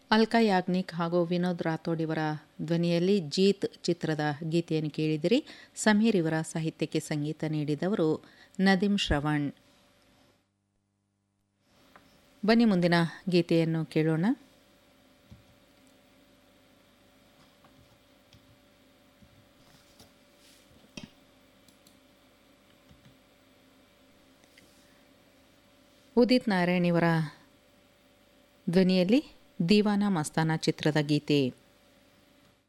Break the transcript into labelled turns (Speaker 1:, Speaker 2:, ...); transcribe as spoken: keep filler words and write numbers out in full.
Speaker 1: ಅಲ್ಕಾ ಯಾಗ್ನಿಕ್ ಹಾಗೂ ವಿನೋದ್ ರಾಥೋಡ್ ಇವರ ಧ್ವನಿಯಲ್ಲಿ ಜೀತ್ ಚಿತ್ರದ ಗೀತೆಯನ್ನು ಕೇಳಿದಿರಿ. ಸಮೀರ್ ಇವರ ಸಾಹಿತ್ಯಕ್ಕೆ ಸಂಗೀತ ನೀಡಿದವರು ನದೀಮ್ ಶ್ರವಣ್. ಬನ್ನಿ ಮುಂದಿನ ಗೀತೆಯನ್ನು ಕೇಳೋಣ. ಉದಿತ್ ನಾರಾಯಣ್ ಇವರ ಧ್ವನಿಯಲ್ಲಿ ದೀವಾನ ಮಸ್ತಾನ ಚಿತ್ರದ ಗೀತೆ.